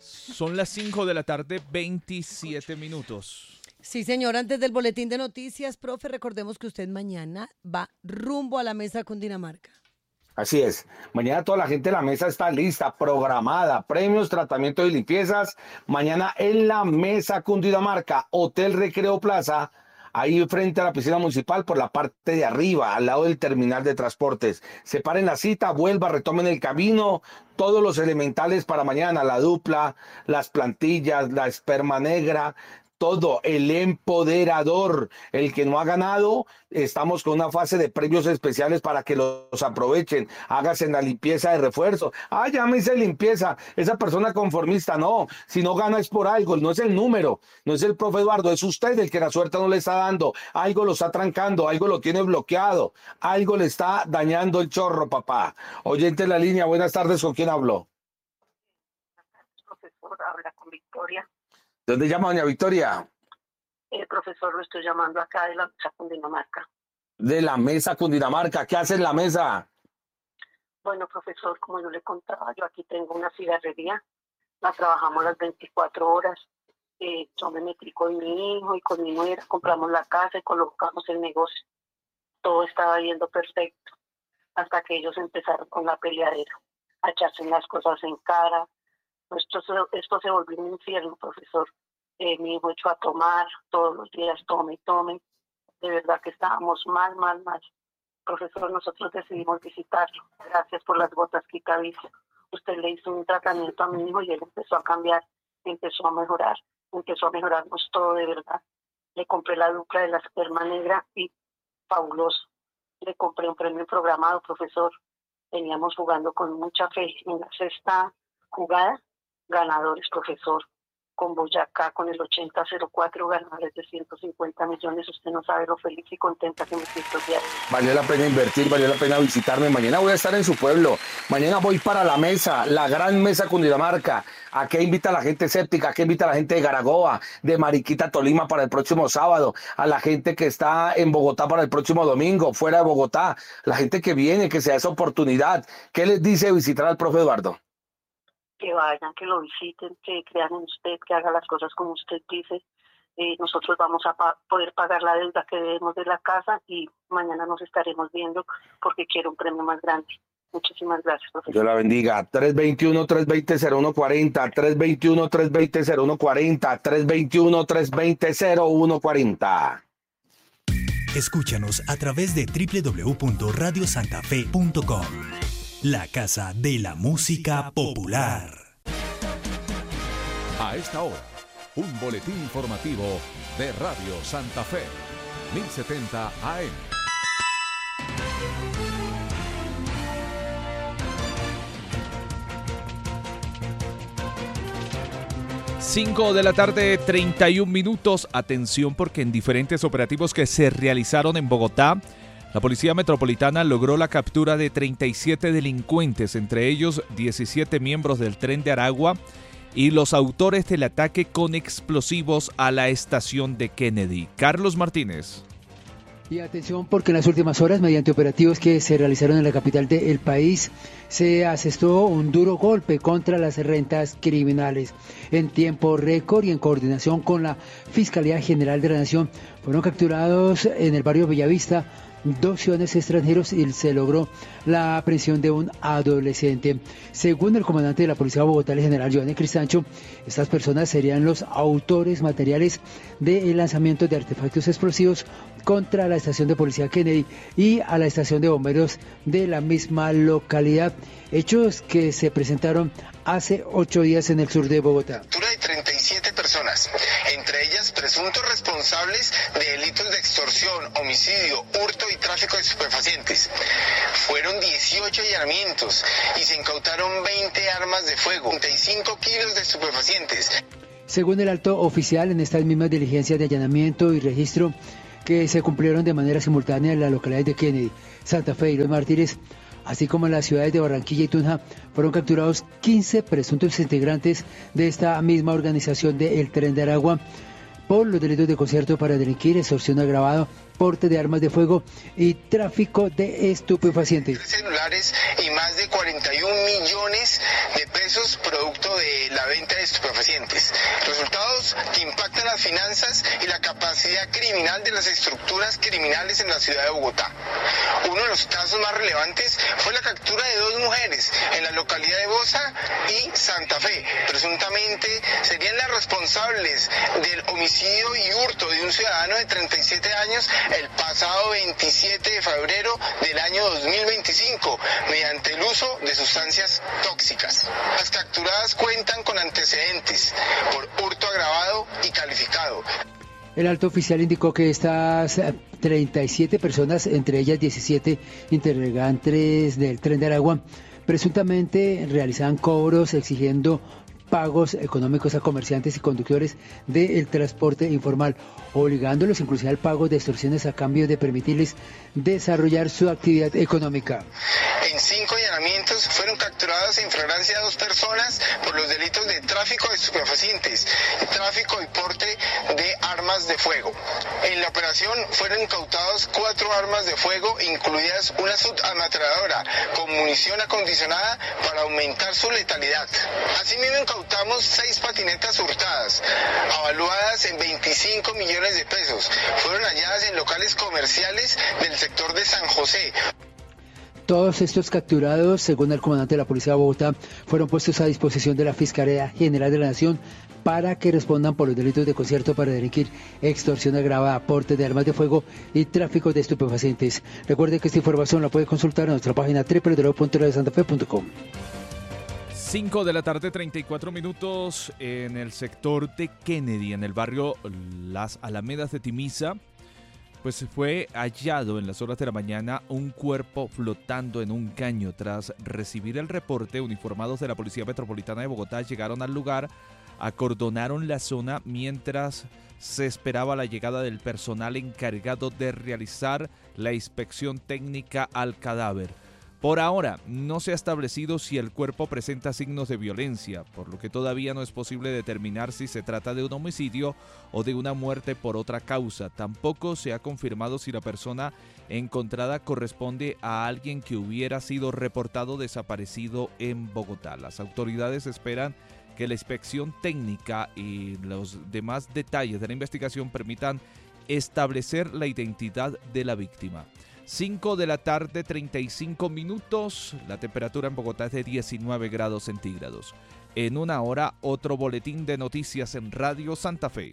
Son las 5 de la tarde, 27 minutos. Sí, señor, antes del boletín de noticias, profe, recordemos que usted mañana va rumbo a la mesa Cundinamarca. Así es. Mañana toda la gente de la mesa está lista, programada. Premios, tratamientos y limpiezas. Mañana en la mesa Cundinamarca, Hotel Recreo Plaza, ahí frente a la piscina municipal por la parte de arriba, al lado del terminal de transportes. Separen la cita, vuelva, retomen el camino. Todos los elementales para mañana, la dupla, las plantillas, la esperma negra, todo, el empoderador, el que no ha ganado, estamos con una fase de premios especiales para que los aprovechen, hágase en la limpieza de refuerzo. Ya me hice limpieza, esa persona conformista, no, si no gana es por algo, no es el número, no es el profe Eduardo, es usted el que la suerte no le está dando, algo lo está trancando, algo lo tiene bloqueado, algo le está dañando el chorro, papá. Oyente en la línea, buenas tardes, ¿con quién habló? Profesor, habla con Victoria. ¿De dónde llama doña Victoria? Profesor, lo estoy llamando acá de la mesa Cundinamarca. De la mesa Cundinamarca, ¿qué hace en la mesa? Bueno, profesor, como yo le contaba, yo aquí tengo una cigarrería, la trabajamos las 24 horas. Yo me metí con mi hijo y con mi nuera, compramos la casa y colocamos el negocio. Todo estaba yendo perfecto, hasta que ellos empezaron con la peleadera, a echarse las cosas en cara. Esto se volvió un infierno, profesor. Mi hijo echó a tomar, todos los días tome. De verdad que estábamos mal. Profesor, nosotros decidimos visitarlo. Gracias por las gotas quitavicio. Usted le hizo un tratamiento a mi hijo y él empezó a cambiar, empezó a mejorarnos todo de verdad. Le compré la dupla de la esperma negra y fabuloso. Le compré un premio programado, profesor. Veníamos jugando con mucha fe. En la sexta jugada, ganadores, profesor, con Boyacá, con el 8004, ganadores de 150 millones. Usted no sabe lo feliz y contenta que me siento diario. Valió la pena invertir, valió la pena visitarme. Mañana voy a estar en su pueblo. Mañana voy para la mesa, la gran mesa Cundinamarca. ¿A qué invita a la gente escéptica? ¿A qué invita a la gente de Garagoa, de Mariquita, Tolima para el próximo sábado? A la gente que está en Bogotá para el próximo domingo, fuera de Bogotá. La gente que viene, que se da esa oportunidad. ¿Qué les dice visitar al profe Eduardo? Que vayan, que lo visiten, que crean en usted, que haga las cosas como usted dice. Nosotros vamos a poder pagar la deuda que debemos de la casa y mañana nos estaremos viendo porque quiero un premio más grande. Muchísimas gracias, profesor. Dios la bendiga. 321-320-0140, 321-320-0140, 321-320-0140. Escúchanos a través de www.radiosantafe.com. La casa de la música popular. A esta hora, un boletín informativo de Radio Santa Fe, 1070 AM. Cinco de la tarde, 31 minutos. Atención porque en diferentes operativos que se realizaron en Bogotá, la Policía Metropolitana logró la captura de 37 delincuentes, entre ellos 17 miembros del Tren de Aragua y los autores del ataque con explosivos a la estación de Kennedy. Carlos Martínez. Y atención porque en las últimas horas, mediante operativos que se realizaron en la capital del país, se asestó un duro golpe contra las rentas criminales. En tiempo récord y en coordinación con la Fiscalía General de la Nación, fueron capturados en el barrio Bellavista 2 siones extranjeros y se logró la aprehensión de un adolescente. Según el comandante de la Policía de Bogotá, el general Giovanni Cristancho, estas personas serían los autores materiales del lanzamiento de artefactos explosivos contra la estación de policía Kennedy y a la estación de bomberos de la misma localidad, hechos que se presentaron hace 8 días en el sur de Bogotá. Captura de 37 personas, entre ellas presuntos responsables de delitos de extorsión, homicidio, hurto y tráfico de estupefacientes. Fueron 18 allanamientos y se incautaron 20 armas de fuego, 35 kilos de estupefacientes. Según el alto oficial, en estas mismas diligencias de allanamiento y registro que se cumplieron de manera simultánea en las localidades de Kennedy, Santa Fe y Los Mártires, así como en las ciudades de Barranquilla y Tunja, fueron capturados 15 presuntos integrantes de esta misma organización del Tren de Aragua, por los delitos de concierto para delinquir, extorsión agravada, porte de armas de fuego y tráfico de estupefacientes. Celulares y más de 41 millones de pesos producto de la venta de estupefacientes. Resultados que impactan las finanzas y la capacidad criminal de las estructuras criminales en la ciudad de Bogotá. Uno de los casos más relevantes fue la captura de 2 mujeres en la localidad de Bosa y Santa Fe. Presuntamente serían las responsables del homicidio y hurto de un ciudadano de 37 años el pasado 27 de febrero del año 2025 mediante el uso de sustancias tóxicas. Las capturadas cuentan con antecedentes por hurto agravado y calificado. El alto oficial indicó que estas 37 personas, entre ellas 17 integrantes del Tren de Aragua, presuntamente realizaban cobros exigiendo pagos económicos a comerciantes y conductores del transporte informal, obligándolos inclusive al pago de extorsiones a cambio de permitirles desarrollar su actividad económica. En 5 allanamientos fueron capturadas en flagrancia 2 personas por los delitos de tráfico de estupefacientes, tráfico y porte de armas de fuego. En la operación fueron incautados 4 armas de fuego, incluidas una subametralladora con munición acondicionada para aumentar su letalidad. Asimismo incautamos 6 patinetas hurtadas, avaluadas en 25 millones de pesos. Fueron halladas en locales comerciales del sector de San José. Todos estos capturados, según el comandante de la Policía de Bogotá, fueron puestos a disposición de la Fiscalía General de la Nación para que respondan por los delitos de concierto para delinquir, extorsión agravada, porte de armas de fuego y tráfico de estupefacientes. Recuerde que esta información la puede consultar en nuestra página www.radiosantafe.com. 5 de la tarde, 34 minutos, en el sector de Kennedy, en el barrio Las Alamedas de Timisa. Pues fue hallado en las horas de la mañana un cuerpo flotando en un caño. Tras recibir el reporte, uniformados de la Policía Metropolitana de Bogotá llegaron al lugar, acordonaron la zona mientras se esperaba la llegada del personal encargado de realizar la inspección técnica al cadáver. Por ahora, no se ha establecido si el cuerpo presenta signos de violencia, por lo que todavía no es posible determinar si se trata de un homicidio o de una muerte por otra causa. Tampoco se ha confirmado si la persona encontrada corresponde a alguien que hubiera sido reportado desaparecido en Bogotá. Las autoridades esperan que la inspección técnica y los demás detalles de la investigación permitan establecer la identidad de la víctima. 5 de la tarde, 35 minutos. La temperatura en Bogotá es de 19 grados centígrados. En una hora, otro boletín de noticias en Radio Santa Fe.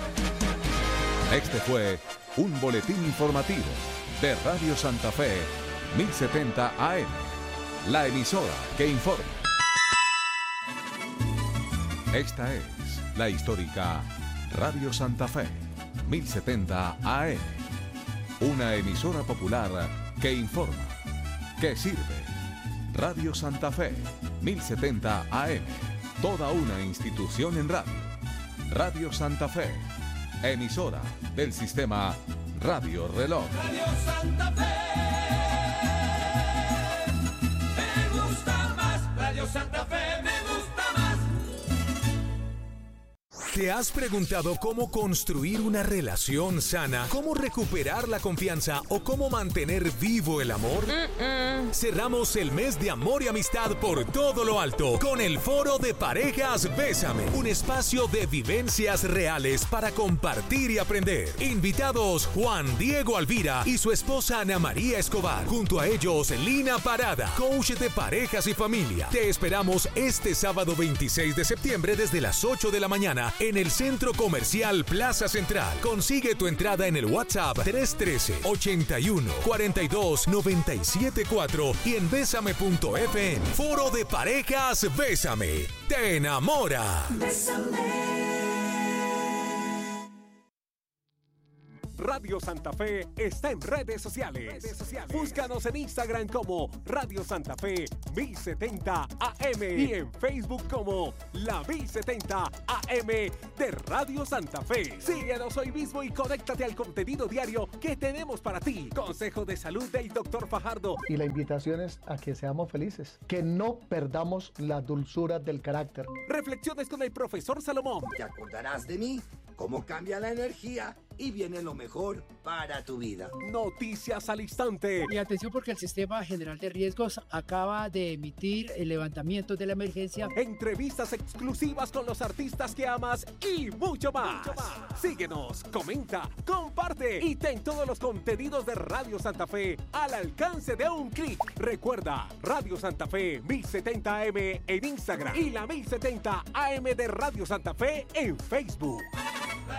Este fue un boletín informativo de Radio Santa Fe, 1070 AM. La emisora que informa. Esta es la histórica Radio Santa Fe, 1070 AM. Una emisora popular que informa, que sirve. Radio Santa Fe, 1070 AM. Toda una institución en radio. Radio Santa Fe, emisora del sistema Radio Reloj. Radio Santa Fe, me gusta más. Radio Santa Fe, me gusta más. ¿Te has preguntado cómo construir una relación sana, cómo recuperar la confianza o cómo mantener vivo el amor? Cerramos el mes de amor y amistad por todo lo alto con el Foro de Parejas Bésame, un espacio de vivencias reales para compartir y aprender. Invitados Juan Diego Alvira y su esposa Ana María Escobar. Junto a ellos, Lina Parada, coach de parejas y familia. Te esperamos este sábado 26 de septiembre desde las 8 de la mañana en el Centro Comercial Plaza Central. Consigue tu entrada en el WhatsApp 313-81-42-974 y en Bésame.fm. Foro de Parejas Bésame. Te enamora. Bésame. Radio Santa Fe está en redes sociales. Búscanos en Instagram como Radio Santa Fe 1070 AM y en Facebook como La 1070 AM de Radio Santa Fe. Síguenos hoy mismo y conéctate al contenido diario que tenemos para ti. Consejo de salud del Dr. Fajardo. Y la invitación es a que seamos felices, que no perdamos la dulzura del carácter. Reflexiones con el profesor Salomón. ¿Te acordarás de mí? cómo cambia la energía y viene lo mejor para tu vida. Noticias al instante. Y atención porque el Sistema General de Riesgos acaba de emitir el levantamiento de la emergencia. Entrevistas exclusivas con los artistas que amas y mucho más. Síguenos, comenta, comparte y ten todos los contenidos de Radio Santa Fe al alcance de un clic. Recuerda, Radio Santa Fe 1070 AM en Instagram y la 1070 AM de Radio Santa Fe en Facebook.